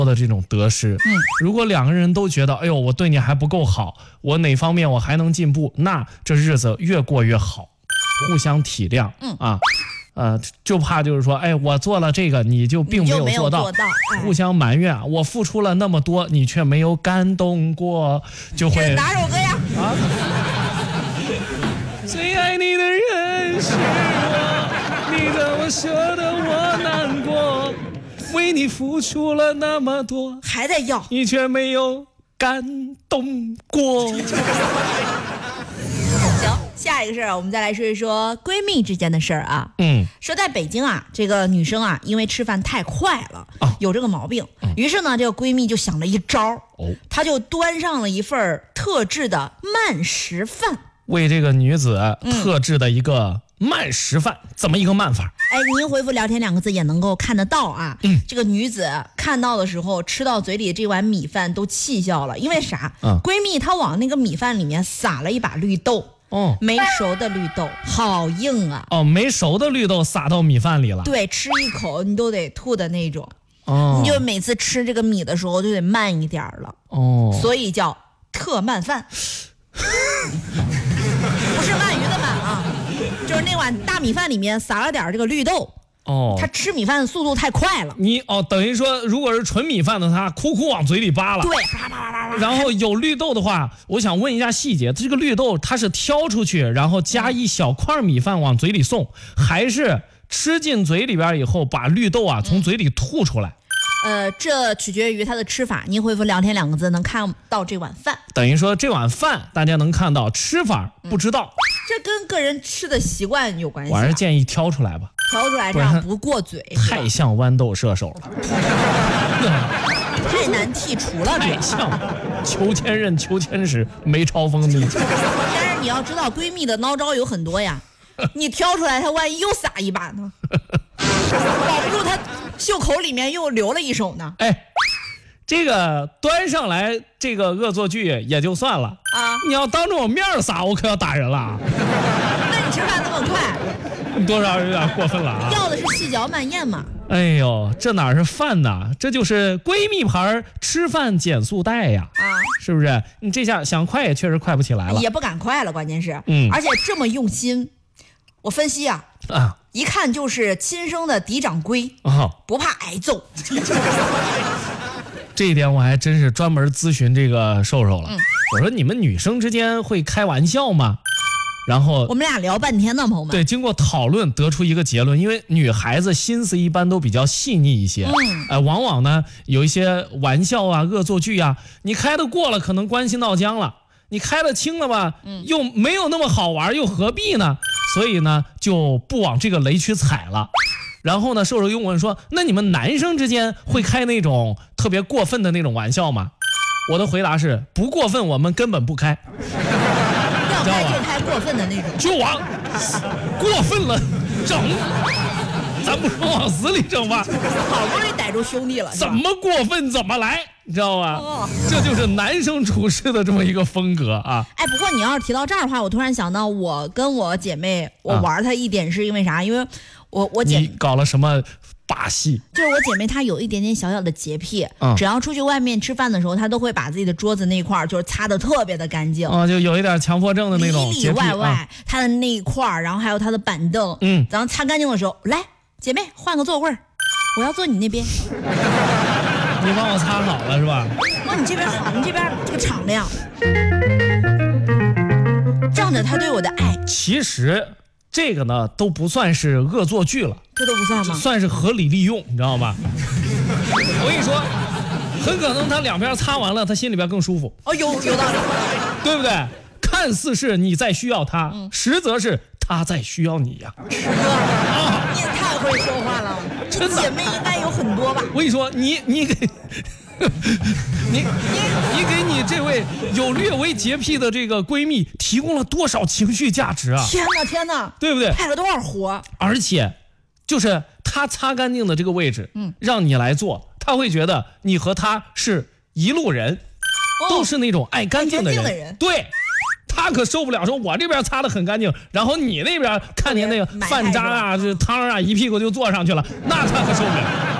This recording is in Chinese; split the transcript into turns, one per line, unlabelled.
的这种得失。如果两个人都觉得，哎呦，我对你还不够好，我哪方面我还能进步，那这日子越过越好，互相体谅。就怕就是说，哎，我做了这个，你就并没有做到，互相埋怨，我付出了那么多，你却没有感动过，就会
哪首歌呀？
最爱你的人是我，你的我舍得我难过，为你付出了那么多，
还在要，
你却没有感动过。
行，下一个事儿，我们再来说一说闺蜜之间的事儿啊。说在北京啊，这个女生啊，因为吃饭太快了，有这个毛病。于是呢，这个闺蜜就想了一招，她就端上了一份特制的慢食饭，
为这个女子特制的一个慢食饭，怎么一个慢法？
您回复聊天2个字也能够看得到啊。这个女子看到的时候，吃到嘴里这碗米饭都气笑了，因为啥？闺蜜她往那个米饭里面撒了一把绿豆。没熟的绿豆，好硬啊！
没熟的绿豆撒到米饭里了。
对，吃一口你都得吐的那种。你就每次吃这个米的时候就得慢一点了。所以叫特慢饭。不是鳗鱼的鳗啊，就是那碗大米饭里面撒了点这个绿豆。他吃米饭的速度太快了。
你等于说，如果是纯米饭的，他哭往嘴里扒了。
对，
然后有绿豆的话，我想问一下细节，这个绿豆它是挑出去，然后加一小块米饭往嘴里送，还是吃进嘴里边以后把绿豆从嘴里吐出来？
这取决于他的吃法。您回复聊天2个字能看到这碗饭。
等于说这碗饭大家能看到，吃法不知道。
这跟个人吃的习惯有关系。
我还是建议挑出来吧。
挑出来这样不过嘴，
太像豌豆射手了。
太难剔除了，
太像裘千仞、裘千尺，没超风蜜。
但是你要知道，闺蜜的孬招有很多呀。你挑出来，她万一又撒一把呢？保不住她袖口里面又留了一手呢。
这个端上来这个恶作剧也就算了你要当着我面撒，我可要打人了。
那你吃饭那么快，
多少有点过分了
要的是细嚼慢咽嘛。
哎呦，这哪是饭呐，这就是闺蜜牌吃饭减速带呀！是不是？你这下想快也确实快不起来了，
也不敢快了，关键是，而且这么用心，我分析一看就是亲生的嫡长龟不怕挨揍。
这一点我还真是专门咨询这个瘦瘦了。我说你们女生之间会开玩笑吗？然后
我们俩聊半天呢，朋友们。
对，经过讨论得出一个结论，因为女孩子心思一般都比较细腻一些，往往呢有一些玩笑恶作剧你开得过了可能关系闹僵了，你开得轻了吧，又没有那么好玩，又何必呢？所以呢就不往这个雷区踩了。然后呢，瘦瘦又问说，那你们男生之间会开那种特别过分的那种玩笑吗？我的回答是不过分，我们根本不开。
要开就开过分的那种，
就往过分了整，咱不说往死里整吧。
好不容易逮住兄弟了，
怎么过分怎么来，你知道吧？这就是男生处事的这么一个风格
不过你要是提到这儿的话，我突然想到，我跟我姐妹，我玩她一点是因为啥？因为我姐
你搞了什么把戏？
就是我姐妹她有一点点小小的洁癖，只要出去外面吃饭的时候，她都会把自己的桌子那一块就是擦得特别的干净
就有一点强迫症的那种
里里外外，她的那一块，然后还有她的板凳，然后擦干净的时候，来姐妹换个座位，我要坐你那边。
你帮我擦好了是吧？
你这边好，你这边这个敞亮，仗着她对我的爱。
其实这个呢都不算是恶作剧了，
这都不算吗？
算是合理利用，你知道吗？我跟你说，很可能他两边擦完了，他心里边更舒服。
有道理，
对不对？看似是你在需要他，实则是他在需要你呀。
你也太会说话了，这姐妹应该有很多吧？
我跟你说，你给。你给你这位有略微洁癖的这个闺蜜提供了多少情绪价值
天哪，
对不对？
派了多少活？
而且就是她擦干净的这个位置，让你来做，她会觉得你和她是一路人，都是那种爱干净的人。对，她可受不了，说我这边擦得很干净，然后你那边看见那个饭渣这汤一屁股就坐上去了，那她可受不了。